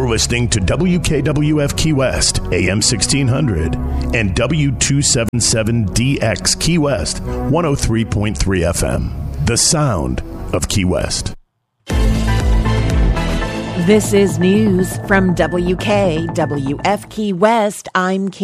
listening to WKWF Key West, AM 1600, and W277DX Key West, 103.3 FM. The sound of Key West. This is news from WKWF Key West. I'm Kim.